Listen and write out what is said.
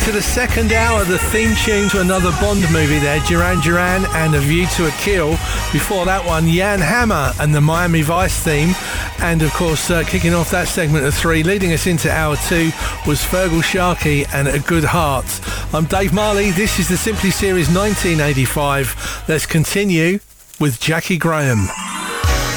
into the second hour, the theme tune to another Bond movie there, Duran Duran and A View to a Kill. Before that one, Jan Hammer and the Miami Vice theme. And of course, kicking off that segment of 3, leading us into hour 2, was Fergal Sharkey and A Good Heart. I'm Dave Marley. This is the Simply Series 1985. Let's continue with Jackie Graham.